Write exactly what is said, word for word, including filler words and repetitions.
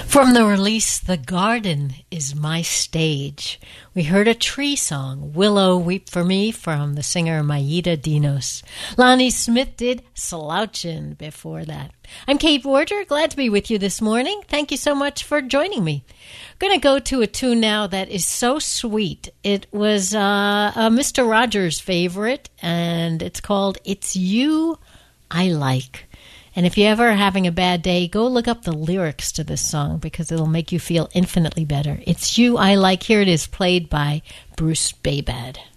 From the release, The Garden is My Stage, we heard a tree song, Willow Weep for Me, from the singer Mayita Dinos. Lonnie Smith did Slouchin' before that. I'm Kate Warder, glad to be with you this morning. Thank you so much for joining me. I'm going to go to a tune now that is so sweet. It was uh, a Mister Rogers favorite, and it's called It's You I Like. And if you're ever having a bad day, go look up the lyrics to this song because it'll make you feel infinitely better. It's You I Like. Here it is, played by Bruce Babad.